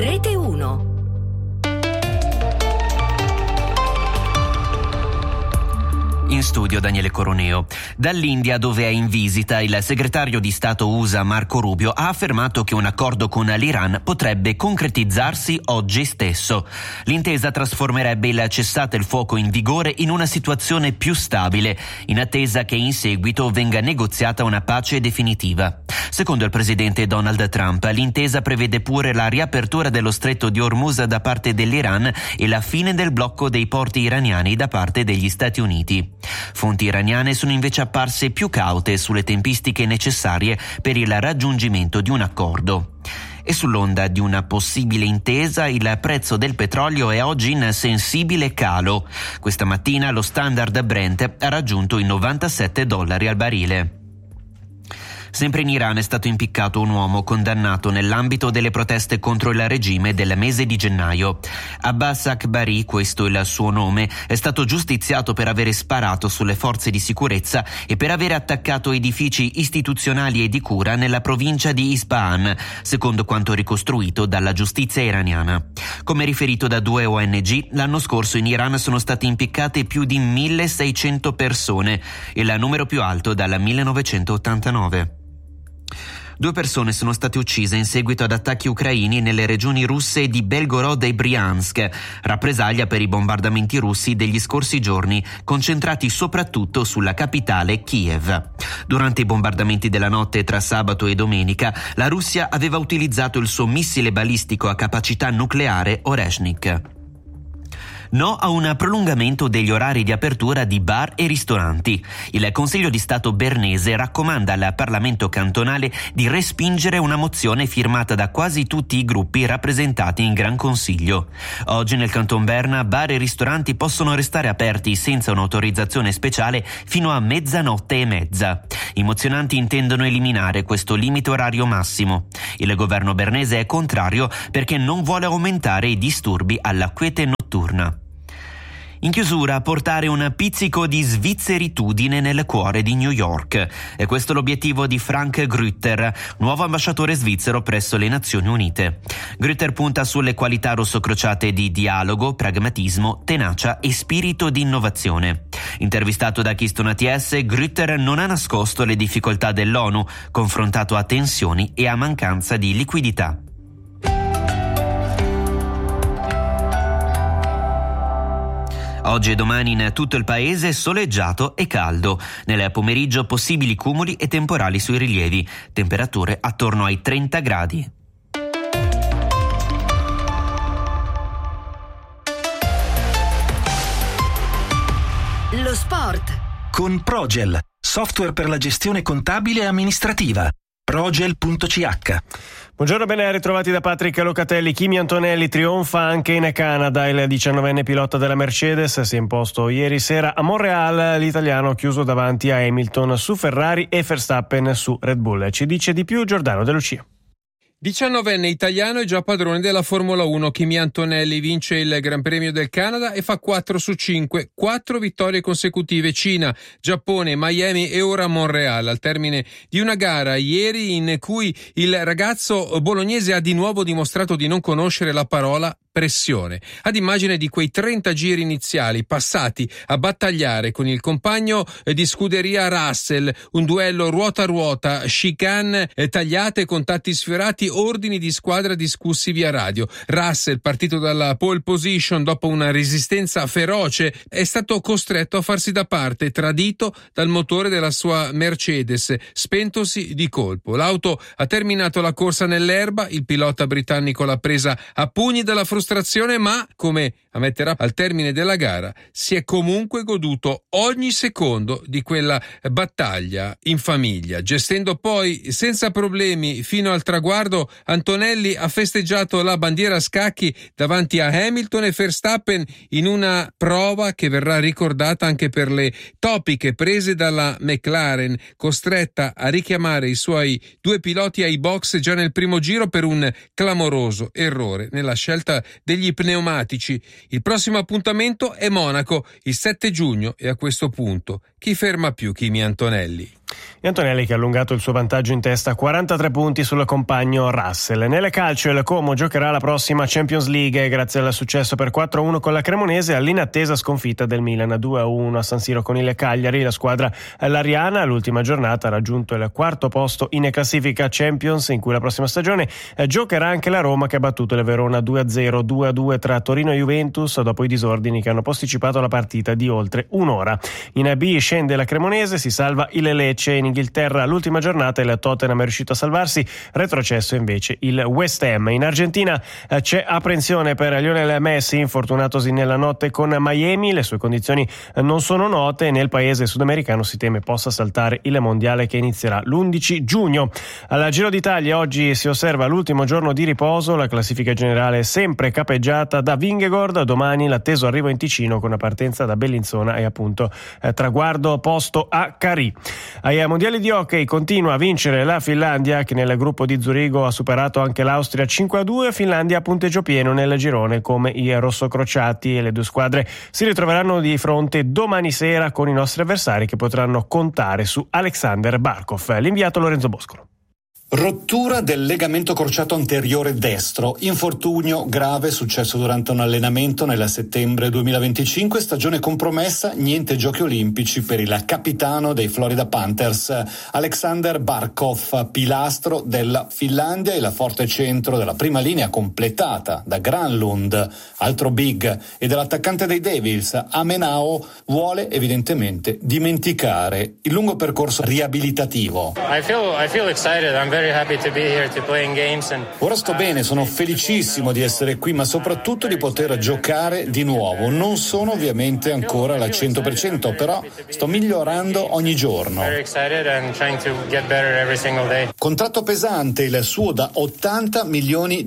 Rete 1. In studio Daniele Coroneo. Dall'India, dove è in visita, il segretario di Stato USA Marco Rubio ha affermato che un accordo con l'Iran potrebbe concretizzarsi oggi stesso. L'intesa trasformerebbe il cessate il fuoco in vigore in una situazione più stabile, in attesa che in seguito venga negoziata una pace definitiva. Secondo il presidente Donald Trump, l'intesa prevede pure la riapertura dello stretto di Hormuz da parte dell'Iran e la fine del blocco dei porti iraniani da parte degli Stati Uniti. Fonti iraniane sono invece apparse più caute sulle tempistiche necessarie per il raggiungimento di un accordo. E sull'onda di una possibile intesa, il prezzo del petrolio è oggi in sensibile calo. Questa mattina lo standard Brent ha raggiunto i $97 al barile. Sempre in Iran è stato impiccato un uomo condannato nell'ambito delle proteste contro il regime del mese di gennaio. Abbas Akbari, questo è il suo nome, è stato giustiziato per avere sparato sulle forze di sicurezza e per avere attaccato edifici istituzionali e di cura nella provincia di Isfahan, secondo quanto ricostruito dalla giustizia iraniana. Come riferito da 2 ONG, l'anno scorso in Iran sono state impiccate più di 1.600 persone, il numero più alto dal 1989. 2 persone sono state uccise in seguito ad attacchi ucraini nelle regioni russe di Belgorod e Briansk, rappresaglia per i bombardamenti russi degli scorsi giorni, concentrati soprattutto sulla capitale Kiev. Durante i bombardamenti della notte tra sabato e domenica, la Russia aveva utilizzato il suo missile balistico a capacità nucleare Oreshnik. No a un prolungamento degli orari di apertura di bar e ristoranti. Il Consiglio di Stato bernese raccomanda al Parlamento cantonale di respingere una mozione firmata da quasi tutti i gruppi rappresentati in Gran Consiglio. Oggi nel Canton Berna bar e ristoranti possono restare aperti senza un'autorizzazione speciale fino a 00:30. I mozionanti intendono eliminare questo limite orario massimo. Il governo bernese è contrario perché non vuole aumentare i disturbi alla quiete notturna. In chiusura, portare un pizzico di svizzeritudine nel cuore di New York. È questo l'obiettivo di Frank Grütter, nuovo ambasciatore svizzero presso le Nazioni Unite. Grütter punta sulle qualità rossocrociate di dialogo, pragmatismo, tenacia e spirito di innovazione. Intervistato da Keystone ATS, Grütter non ha nascosto le difficoltà dell'ONU, confrontato a tensioni e a mancanza di liquidità. Oggi e domani in tutto il paese soleggiato e caldo. Nel pomeriggio possibili cumuli e temporali sui rilievi. Temperature attorno ai 30 gradi. Lo sport. Con Progel, software per la gestione contabile e amministrativa. Progel.ch. Buongiorno, ben ritrovati da Patrick Locatelli. Kimi Antonelli trionfa anche in Canada. Il 19enne pilota della Mercedes si è imposto ieri sera a Montreal. L'italiano chiuso davanti a Hamilton su Ferrari e Verstappen su Red Bull. Ci dice di più Giordano De Lucia. 19enne italiano e già padrone della Formula 1. Kimi Antonelli vince il Gran Premio del Canada e fa 4 su 5, 4 vittorie consecutive. Cina, Giappone, Miami e ora Montreal, al termine di una gara ieri in cui il ragazzo bolognese ha di nuovo dimostrato di non conoscere la parola pressione, ad immagine di quei 30 giri iniziali passati a battagliare con il compagno di scuderia Russell, un duello ruota a ruota, chicane tagliate, contatti sfiorati, ordini di squadra discussi via radio. Russell, partito dalla pole position dopo una resistenza feroce, è stato costretto a farsi da parte, tradito dal motore della sua Mercedes, spentosi di colpo. L'auto ha terminato la corsa nell'erba, il pilota britannico l'ha presa a pugni dalla frustrazione, ma, come ammetterà al termine della gara, si è comunque goduto ogni secondo di quella battaglia in famiglia. Gestendo poi senza problemi fino al traguardo, Antonelli ha festeggiato la bandiera a scacchi davanti a Hamilton e Verstappen in una prova che verrà ricordata anche per le topiche prese dalla McLaren, costretta a richiamare i suoi 2 piloti ai box già nel primo giro per un clamoroso errore nella scelta degli pneumatici. Il prossimo appuntamento è Monaco, il 7 giugno, e a questo punto chi ferma più Kimi Antonelli. E Antonelli che ha allungato il suo vantaggio in testa a 43 punti sul compagno Russell. Nelle calcio il Como giocherà la prossima Champions League grazie al successo per 4-1 con la Cremonese all'inattesa sconfitta del Milan 2-1 a San Siro con il Cagliari. La squadra lariana all'ultima giornata ha raggiunto il quarto posto in classifica Champions, in cui la prossima stagione giocherà anche la Roma, che ha battuto il Verona 2-0, 2-2 tra Torino e Juventus dopo i disordini che hanno posticipato la partita di oltre un'ora. In B scende la Cremonese, si salva il Lecce. In Inghilterra l'ultima giornata il Tottenham è riuscito a salvarsi, retrocesso invece il West Ham. In Argentina c'è apprensione per Lionel Messi, infortunatosi nella notte con Miami. Le sue condizioni non sono note e nel paese sudamericano si teme possa saltare il mondiale che inizierà l'11 giugno. Al Giro d'Italia oggi si osserva l'ultimo giorno di riposo, la classifica generale è sempre capeggiata da Vingegaard. Domani l'atteso arrivo in Ticino con la partenza da Bellinzona e appunto traguardo posto a Carì. Ai mondiali di hockey continua a vincere la Finlandia, che nel gruppo di Zurigo ha superato anche l'Austria 5-2. Finlandia a punteggio pieno nel girone come i rossocrociati, e le due squadre si ritroveranno di fronte domani sera con i nostri avversari, che potranno contare su Alexander Barkov. L'inviato Lorenzo Boscolo. Rottura del legamento crociato anteriore destro, infortunio grave successo durante un allenamento nel settembre 2025, stagione compromessa, niente giochi olimpici per il capitano dei Florida Panthers, Alexander Barkov, pilastro della Finlandia e la forte centro della prima linea completata da Granlund, altro big, e dell'attaccante dei Devils, Amenao, vuole evidentemente dimenticare il lungo percorso riabilitativo. I feel excited. I'm very happy to be here to play in games and ora sto bene, sono felicissimo di essere qui, ma soprattutto di poter giocare di nuovo. Non sono ovviamente ancora al 100%, però sto migliorando ogni giorno. very excited and trying to get better every single day. Contratto pesante il suo da $80 milioni,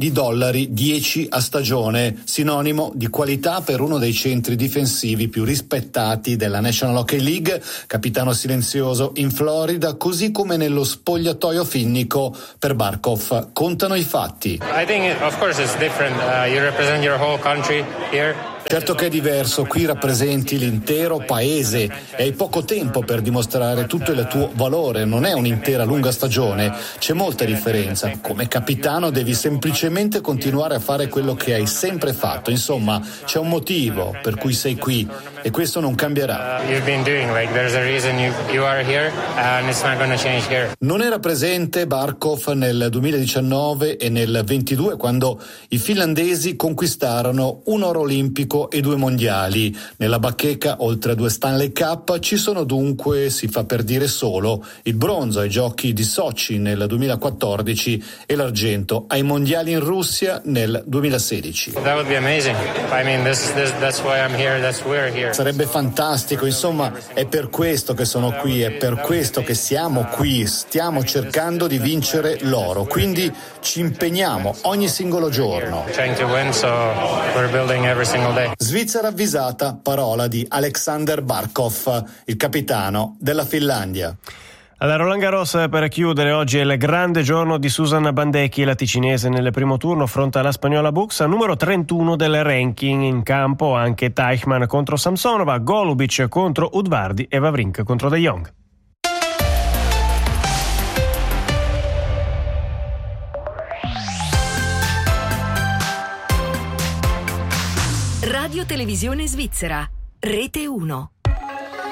10 a stagione, sinonimo di qualità per uno dei centri difensivi più rispettati della National Hockey League, capitano silenzioso in Florida, così come nello spogliatoio finnico. Per Barkov contano i fatti. I think of course it's different. You represent your whole country here. Certo che è diverso, qui rappresenti l'intero paese e hai poco tempo per dimostrare tutto il tuo valore, non è un'intera lunga stagione, c'è molta differenza. Come capitano devi semplicemente continuare a fare quello che hai sempre fatto, insomma c'è un motivo per cui sei qui e questo non cambierà. You've been doing there's a reason you are here and it's not going to change here. Non era presente Barkov nel 2019 e nel 22 quando i finlandesi conquistarono un oro olimpico e 2 mondiali. Nella bacheca, oltre a 2 Stanley Cup, ci sono dunque, si fa per dire solo, il bronzo ai giochi di Sochi nel 2014 e l'argento ai mondiali in Russia nel 2016. That would be amazing. I mean that's why I'm here, that's why we're here. Sarebbe fantastico, insomma, è per questo che sono qui, è per questo che siamo qui, stiamo cercando di vincere l'oro, quindi ci impegniamo ogni singolo giorno. Trying to win, so we're building every single day. Svizzera avvisata, parola di Alexander Barkov, il capitano della Finlandia. Alla Roland Garros, per chiudere, oggi è il grande giorno di Susan Bandecchi, la ticinese nel primo turno affronta la spagnola Buxa, numero 31 del ranking. In campo anche Teichmann contro Samsonova, Golubic contro Udvardi e Wawrinka contro De Jong. Radio Televisione Svizzera, Rete 1.